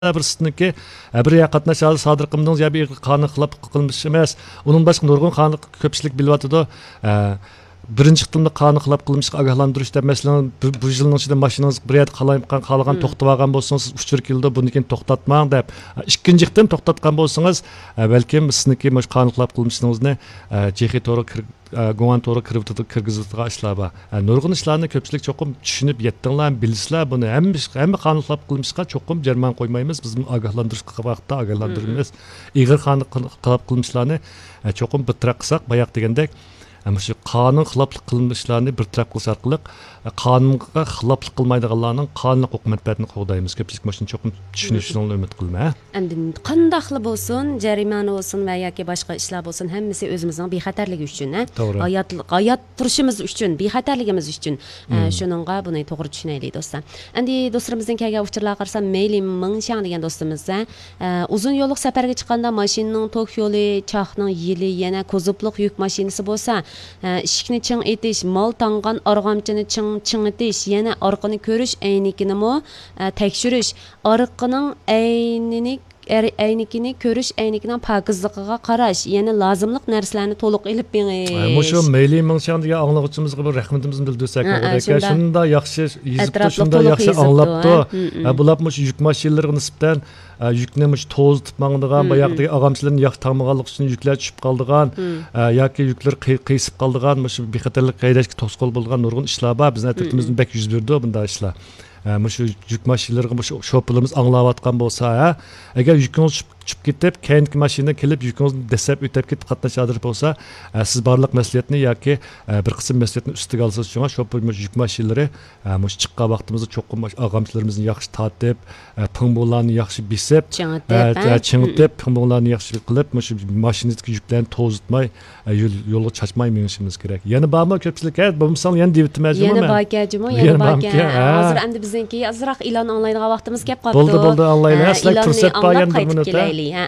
birisniki bir qatnaşalı sodir qildingiz ya bir qonun xilof qilmish emas. Uning boshqa nurg'un qonun ko'pchilik bilyotidi. Birinchi qitimda qonun xilof qilmishga ogohlantirish deb masalan bu yilning ichida mashinangiz bir yerda qolgan to'xtab olgan bo'lsangiz 3-4 yilda buni keyin to'xtatmang deb ikkinchi qitim to'xtatgan bo'lsangiz balkim sizniki mush qonun xilof qilmishingizni jexi to'g'ri guvan to'g'ri kirgizadigan ishlar bor. Nurg'un ishlarni ko'pchilik cho'qim tushunib yetdinglar, bilsizlar buni hamma qonun xilof qilmishga cho'qim jarmon qo'ymaymiz. Biz ogohlantirish vaqtida ogohlantiramiz. Ig'ir qonun xilof qilmishlarni cho'qim bitiraq qilsak, boyoq degandek shu qonun xiloflik qilmishlarni bir taraf qilish orqali qonunga xiloflik qilmaydiganlarning qonun huquq manfaatini qo'g'daymiz. Ko'pchilik mashina cho'qim tushunishini umid qilma. Endi qandaqli bo'lsin, jarimani bo'lsin va yoki boshqa ishlar bo'lsin, hammasi o'zimizning bexatarligi uchun, hayot turishimiz uchun, bexatarligimiz uchun. Shuningga buni to'g'ri tushunaylik do'stlar. Endi do'stlarimizning kelgan uchurlarga qarasam, Meyli Mingshang degan do'stimiz uzun yo'llik safarga chiqqanda mashinaning tok yo'li, choqning yili, yana ko'zipliq yuk mashinasi bo'lsa, ishikni ching etish, mol tangan arg'amchini ching etish, yana orqani ko'rish, aynikini tekshirish, orqining aynikini ko'rish, aynikining pokizligiga qarash, yana lozimlik narsalarni to'liq ilib berish. Shu Meyli Mingshang degan anglag'uvchimizga bir rahmatimizni bildirsak kerak. Shunda yaxshi yozibdi, shunda yaxshi anglabdi. Bular yuk mashinalariga nisbatan yükni to'zitib mangdigan, boyaqdagi og'amchilarning yaxshi tangmaganlik uchun yuklar tushib qoldigan yoki yuklar qiysib qoldigan, shu bexatarlik haydashga to'sqol bo'lgan nurg'un ishlar bor. Bizning tartibimizda bek yuz berdi bunday ishlar. Shu yuk mashinalariga sho'pilimiz anglayotgan bo'lsa, agar yukingiz tushib ketib, keyingi mashina kelib yukingizni desab o'tib ketib qatnashadigan bo'lsa, siz barliq mas'uliyatni yoki bir qism mas'uliyatni ustiga olsangiz, shunga sho'pil yuk mashinalari chiqqan vaqtimizda cho'qim og'amchilarimizni yaxshi tortib, pingbolarni yaxshi besib, chingitib, pingbolarni yaxshi qilib, shu mashinadagi yuklarni to'zitmay, yo'lga chachmay minishimiz kerak. Yana bormi ko'pchilik? Bu misol yana devitimajmi? Yana bakajimi? Yana baka. Hozir endi bizniki azroq e'lon anglaydigan vaqtimiz kelib qoldi. Bo'ldi, anglaylik. Sizlar fursat bor yana bir minutda.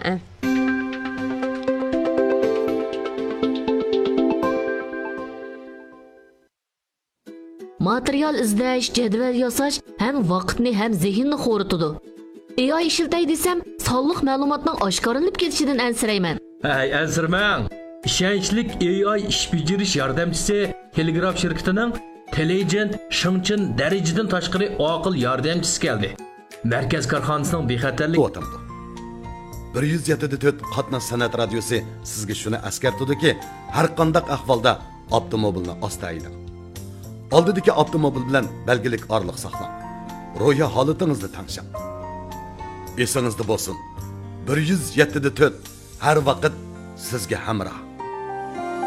Material izlash, jadval yasash ham vaqtni ham zehnni xo'ritadi. AI ishiltay desam, sonliq ma'lumotning oshkoralanib ketishidan ansirayman. Ansirmang. Ishonchlik AI ish bajarish yordamchisi Telegraf shirkatining Intelligent Shingchin darajadan tashqari aql yordamchisi keldi. Markaz korxonasining bexatarlik 107.4 qatnash san'at radiosi sizga shuni eskartadiki, har qanday ahvolda avtomobilni ostaylik. Oldidagi avtomobil bilan belgilik orliq saqlang. Ro'ya holatingizni tanishing. Esingizda bo'lsin. 107.4 har vaqt sizga hamroh.